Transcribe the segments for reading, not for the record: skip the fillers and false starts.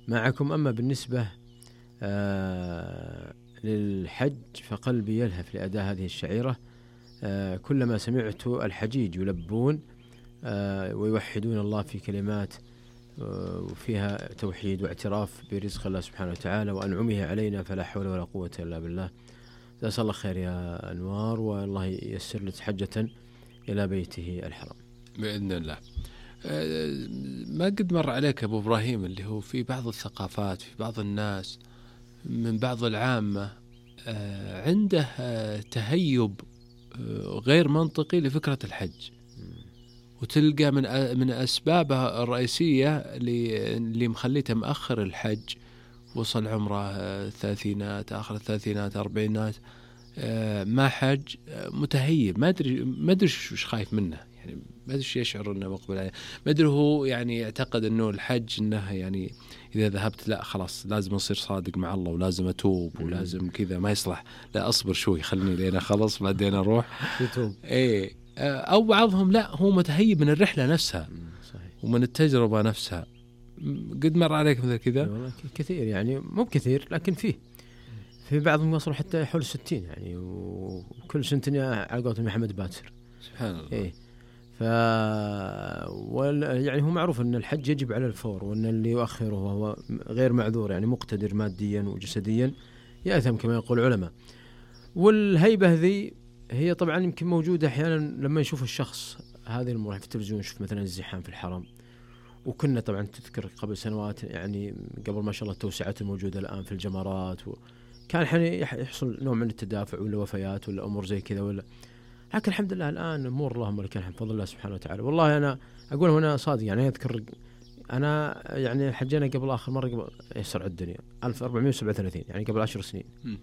معكم. أما بالنسبة للحج فقلبي يلهف لأداء هذه الشعيرة. كلما سمعت الحجيج يلبون ويوحدون الله في كلمات وفيها توحيد واعتراف برزق الله سبحانه وتعالى وأنعمه علينا، فلا حول ولا قوة إلا بالله. جزاك الله خير يا أنوار، والله ييسر لك حجة إلى بيته الحرام بإذن الله. ما قد مر عليك أبو إبراهيم اللي هو في بعض الثقافات، في بعض الناس من بعض العامة عنده تهيب غير منطقي لفكرة الحج، وتلقى من أسبابها الرئيسية اللي مخليته مأخر الحج، وصل عمره الثلاثينات، آخر الثلاثينات، أربعينات، ما حج، متهيب، ما أدري وش خايف منه، يعني ما أدري يشعر أنه مقبل عليه، ما أدري هو يعني يعتقد أنه الحج أنه يعني إذا ذهبت لا خلاص لازم أصير صادق مع الله ولازم أتوب ولازم كذا، ما يصلح، لا أصبر شوي خلني لين أخلص بعدين أروح يتوب. إيه. أو بعضهم لا، هو متهيب من الرحلة نفسها صحيح. ومن التجربة نفسها. قد مر عليك مثل كذا؟ كثير، يعني مو كثير لكن في بعضهم وصلوا حتى يحول 60 يعني، وكل سنتين على قولتهم محمد باتر. سبحان الله. إيه. يعني هو معروف أن الحج يجب على الفور، وأن اللي يؤخره وهو غير معذور يعني مقتدر ماديا وجسديا يأثم كما يقول العلماء. والهيبة ذي هي طبعا يمكن موجودة أحيانا لما يشوف الشخص هذه المرة في التلفزيون، يشوف مثلا الزحام في الحرم. وكنا طبعا تذكر قبل سنوات يعني قبل ما شاء الله التوسعات الموجودة الآن في الجمرات، كان يحصل نوع من التدافع ولا وفيات ولا أمور زي كذا ولا، لكن الحمد لله الآن أمور اللهم لك الحمد بفضل الله سبحانه وتعالى. والله أنا أقول هنا صادق، يعني أذكر أنا يعني حجينا قبل آخر مرة قبل يسرع الدنيا 1437 يعني قبل 10 سنين.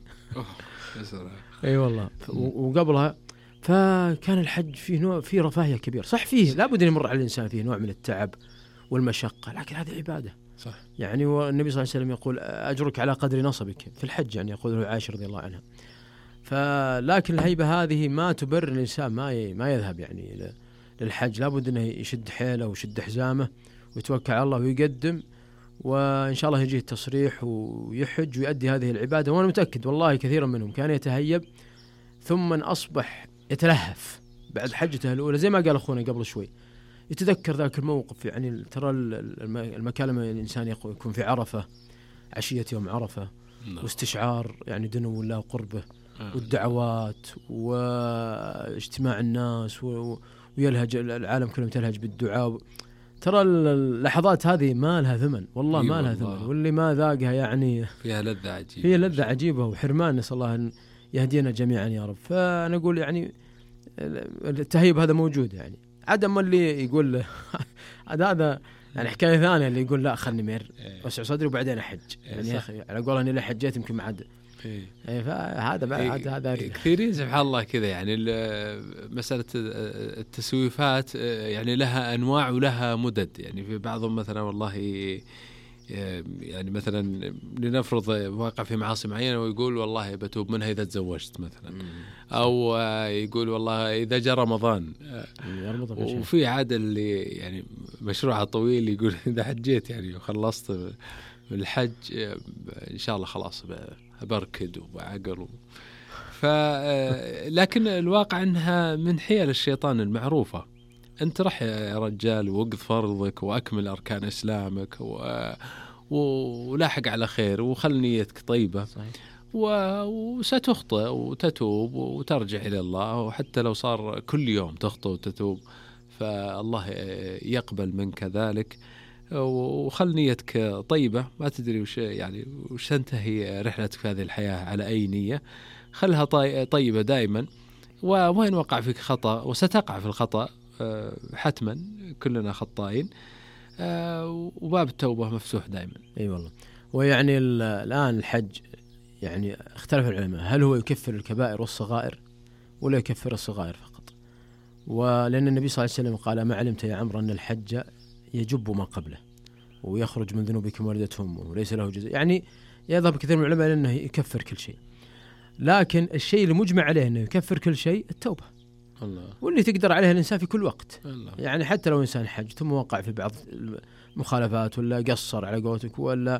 أي والله. وقبلها فكان الحج فيه نوع فيه رفاهية كبير، صح فيه لابد أن يمر على الإنسان فيه نوع من التعب والمشقة، لكن هذه عبادة. صح. يعني والنبي صلى الله عليه وسلم يقول أجرك على قدر نصبك في الحج، يعني يقوله عائشة رضي الله عنها. فلكن الهيبة هذه ما تبرر الإنسان ما يذهب يعني للحج، لابد أنه يشد حيله ويشد حزامه ويتوكل على الله ويقدم، وإن شاء الله يجيه التصريح ويحج ويؤدي هذه العبادة. وأنا متأكد والله كثيرا منهم كان يتهيب ثم أصبح يتلهف بعد حجته الأولى، زي ما قال أخونا قبل شوي، يتذكر ذاك الموقف. يعني ترى المكان لما الإنسان يكون في عرفة عشية يوم عرفة واستشعار يعني دنو الله وقربه والدعوات واجتماع الناس ويلهج العالم كله تلهج بالدعاء، ترى اللحظات هذه ما لها ثمن والله، ما لها ثمن، واللي ما ذاقها يعني فيها لذة عجيبة، فيها لذة عجيبة وحرمان، نسأل الله أن يهدينا جميعا يا رب. فأنا أقول يعني التهيب هذا موجود، يعني عدم اللي يقول هذا يعني حكاية ثانية، اللي يقول لا خلني مير وسع صدري وبعدين أحج، يعني يا أخي على قول أني لا حجيت يمكن ما عاد. فهذا بعد هذا كثيرين سبحان الله كذا، يعني مسألة التسويفات يعني لها أنواع ولها مدد. يعني في بعضهم مثلا والله يعني مثلا لنفرض واقع في معاصي معينة ويقول والله بتوب منها إذا تزوجت مثلا، أو يقول والله إذا جاء رمضان. وفي عادة اللي يعني مشروعها طويل يقول إذا حجيت يعني وخلصت من الحج إن شاء الله خلاص بركد وبعقل لكن الواقع أنها من حيل الشيطان المعروفة. أنت رح يا رجال وقض فرضك وأكمل أركان إسلامك ولاحق على خير وخل نيتك طيبة. صحيح. وستخطئ وتتوب وترجع إلى الله، وحتى لو صار كل يوم تخطئ وتتوب فالله يقبل منك ذلك، وخل نيتك طيبة. ما تدري وش تنتهي رحلتك في هذه الحياة على أي نية، خلها طيبة دائما. وين وقع فيك خطأ وستقع في الخطأ حتما، كلنا خطائين، وباب التوبة مفتوح دائما. أي والله. ويعني الآن الحج يعني اختلف العلماء هل هو يكفر الكبائر والصغائر ولا يكفر الصغائر فقط. ولأن النبي صلى الله عليه وسلم قال ما علمت يا عمرو أن الحج يجب ما قبله ويخرج من ذنوبكم ولدتهم وليس له جزاء. يعني يذهب كثير من العلماء أنه يكفر كل شيء، لكن الشيء اللي مجمع عليه أنه يكفر كل شيء التوبة الله، واللي تقدر عليها الإنسان في كل وقت الله. يعني حتى لو إنسان حج ثم وقع في بعض المخالفات ولا قصر على قولتك ولا